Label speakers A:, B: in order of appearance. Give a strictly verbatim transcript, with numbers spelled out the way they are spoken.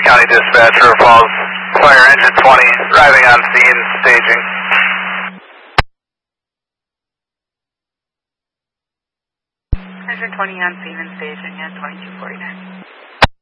A: County Dispatch, River Falls, Fire Engine twenty, arriving on scene, staging.
B: Engine twenty on scene and staging at twenty-two forty-nine.